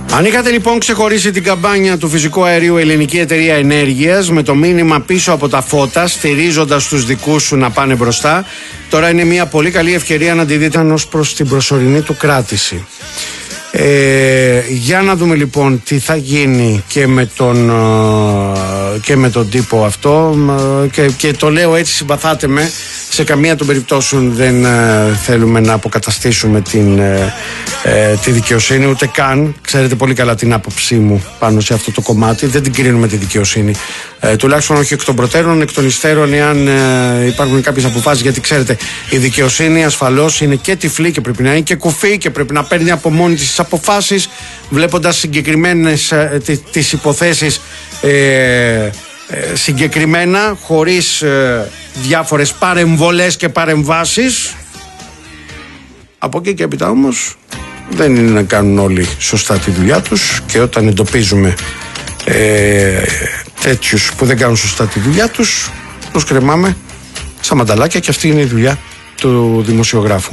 Αν είχατε λοιπόν ξεχωρίσει την καμπάνια του φυσικού αερίου Ελληνική Εταιρεία Ενέργειας με το μήνυμα πίσω από τα φώτα, στηρίζοντας τους δικούς σου να πάνε μπροστά, τώρα είναι μια πολύ καλή ευκαιρία να τη δείτε ως προς την προσωρινή του κράτηση. Για να δούμε λοιπόν τι θα γίνει και με τον τύπο αυτό, και το λέω έτσι, συμπαθάτε με, σε καμία των περιπτώσεων δεν θέλουμε να αποκαταστήσουμε τη δικαιοσύνη, ούτε καν. Ξέρετε πολύ καλά την άποψή μου πάνω σε αυτό το κομμάτι. Δεν την κρίνουμε τη δικαιοσύνη, τουλάχιστον όχι εκ των προτέρων, εκ των υστέρων, εάν υπάρχουν κάποιες αποφάσεις, γιατί ξέρετε, η δικαιοσύνη ασφαλώς είναι και τυφλή και πρέπει να είναι και κουφή και πρέπει να παίρνει από μόνη της τις αποφάσεις, βλέποντας συγκεκριμένες τις υποθέσεις συγκεκριμένα, χωρίς διάφορες παρεμβολές και παρεμβάσεις. Από εκεί και έπειτα όμως δεν είναι να κάνουν όλοι σωστά τη δουλειά τους, και όταν εντοπίζουμε τέτοιους που δεν κάνουν σωστά τη δουλειά τους, τους κρεμάμε στα μανταλάκια, και αυτή είναι η δουλειά του δημοσιογράφου.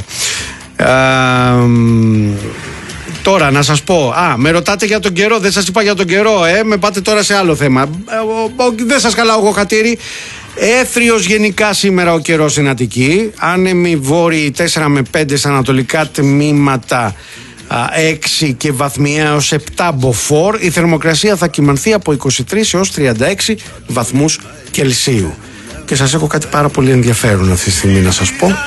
Τώρα να σας πω, με ρωτάτε για τον καιρό, δεν σας είπα για τον καιρό, με πάτε τώρα σε άλλο θέμα. Δεν σας χαλάω εγώ χατήρι. Έθριος γενικά σήμερα ο καιρός στην Αττική. Άνεμοι βόρειοι 4 με 5 στα ανατολικά τμήματα, 6 και βαθμιαία έως 7 μποφόρ. Η θερμοκρασία θα κυμανθεί από 23 έως 36 βαθμούς Κελσίου. Και σας έχω κάτι πάρα πολύ ενδιαφέρον αυτή τη στιγμή να σας πω.